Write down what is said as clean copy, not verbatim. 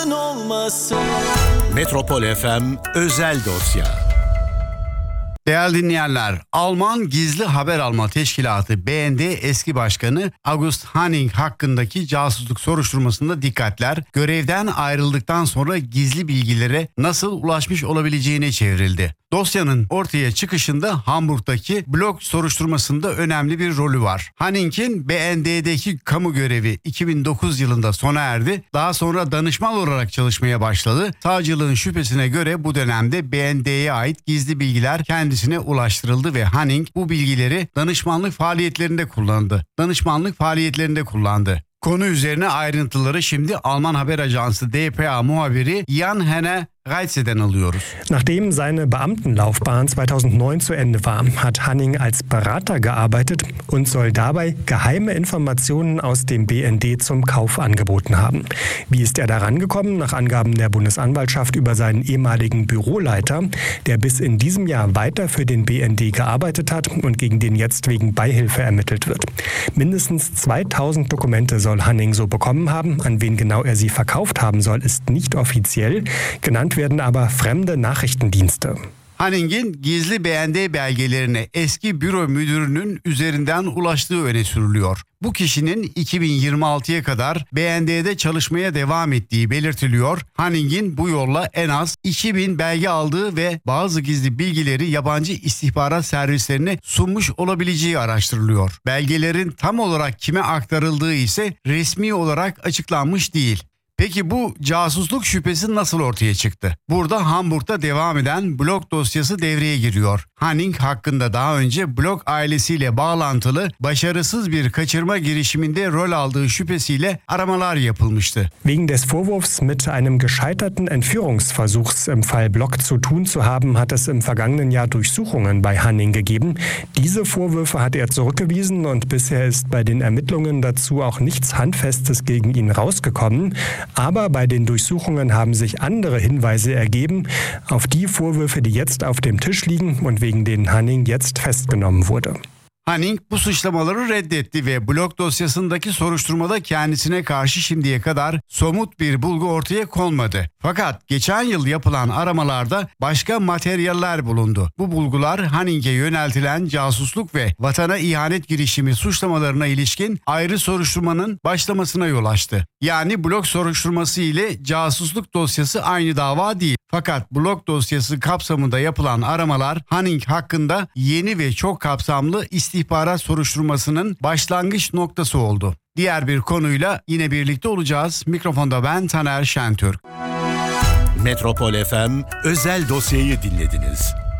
olmasın. Metropol FM özel dosya. Değerli dinleyenler, Alman Gizli Haber Alma Teşkilatı BND eski başkanı August Hanning hakkındaki casusluk soruşturmasında dikkatler görevden ayrıldıktan sonra gizli bilgilere nasıl ulaşmış olabileceğine çevrildi. Dosyanın ortaya çıkışında Hamburg'daki blog soruşturmasında önemli bir rolü var. Hanning'in BND'deki kamu görevi 2009 yılında sona erdi. Daha sonra danışman olarak çalışmaya başladı. Savcılığın şüphesine göre bu dönemde BND'ye ait gizli bilgiler kendisine ulaştırıldı ve Hanning bu bilgileri danışmanlık faaliyetlerinde kullandı. Konu üzerine ayrıntıları şimdi Alman haber ajansı dpa muhabiri Jan Henner Reitze'den alıyoruz. Nachdem seine Beamtenlaufbahn 2009 zu Ende war, hat Hanning als Berater gearbeitet und soll dabei geheime Informationen aus dem BND zum Kauf angeboten haben. Wie ist er daran gekommen? Nach Angaben der Bundesanwaltschaft über seinen ehemaligen Büroleiter, der bis in diesem Jahr weiter für den BND gearbeitet hat und gegen den jetzt wegen Beihilfe ermittelt wird. Mindestens 2000 Dokumente soll Hanning so bekommen haben. An wen genau er sie verkauft haben soll, ist nicht offiziell. Genannt werden aber fremde Nachrichtendienste. Hanning'in gizli BND belgelerine eski büro müdürünün üzerinden ulaştığı öne sürülüyor. Bu kişinin 2026'ya kadar BND'de çalışmaya devam ettiği belirtiliyor. Hanning'in bu yolla en az 2000 belge aldığı ve bazı gizli bilgileri yabancı istihbarat servislerine sunmuş olabileceği araştırılıyor. Belgelerin tam olarak kime aktarıldığı ise resmi olarak açıklanmış değil. Peki bu casusluk şüphesi nasıl ortaya çıktı? Burada Hamburg'da devam eden blog dosyası devreye giriyor. Hanning hakkında daha önce blog ailesiyle bağlantılı başarısız bir kaçırma girişiminde rol aldığı şüphesiyle aramalar yapılmıştı. Wegen des Vorwurfs, mit einem gescheiterten Entführungsversuchs im Fall Block zu tun zu haben, hat es im vergangenen Jahr Durchsuchungen bei Hanning gegeben. Diese Vorwürfe hat er zurückgewiesen und bisher ist bei den Ermittlungen dazu auch nichts Handfestes gegen ihn rausgekommen. Aber bei den Durchsuchungen haben sich andere Hinweise ergeben auf die Vorwürfe, die jetzt auf dem Tisch liegen und wegen denen Hanning jetzt festgenommen wurde. Hanning bu suçlamaları reddetti ve blog dosyasındaki soruşturmada kendisine karşı şimdiye kadar somut bir bulgu ortaya konmadı. Fakat geçen yıl yapılan aramalarda başka materyaller bulundu. Bu bulgular Hanning'e yöneltilen casusluk ve vatana ihanet girişimi suçlamalarına ilişkin ayrı soruşturmanın başlamasına yol açtı. Yani blog soruşturması ile casusluk dosyası aynı dava değil. Fakat blog dosyası kapsamında yapılan aramalar Hanning hakkında yeni ve çok kapsamlı istihbarat soruşturmasının başlangıç noktası oldu. Diğer bir konuyla yine birlikte olacağız. Mikrofonda ben Taner Şentürk. Metropol FM özel dosyayı dinlediniz.